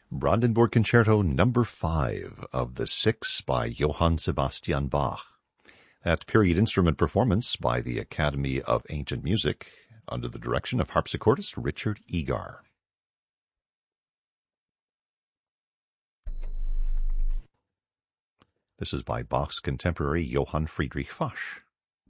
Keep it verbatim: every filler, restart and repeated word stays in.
Brandenburg Concerto number five of the six by Johann Sebastian Bach. That period instrument performance by the Academy of Ancient Music under the direction of harpsichordist Richard Egar. This is by Bach's contemporary Johann Friedrich Fasch.